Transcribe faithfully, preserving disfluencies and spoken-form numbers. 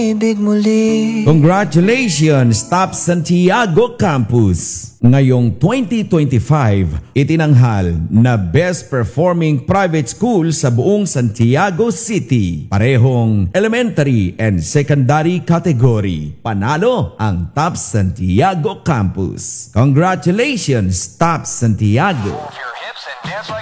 Ibig muli. Congratulations, Top Santiago Campus! Ngayong twenty twenty-five, itinanghal na Best Performing Private School sa buong Santiago City. Parehong elementary and secondary category. Panalo ang Top Santiago Campus. Congratulations, Top Santiago!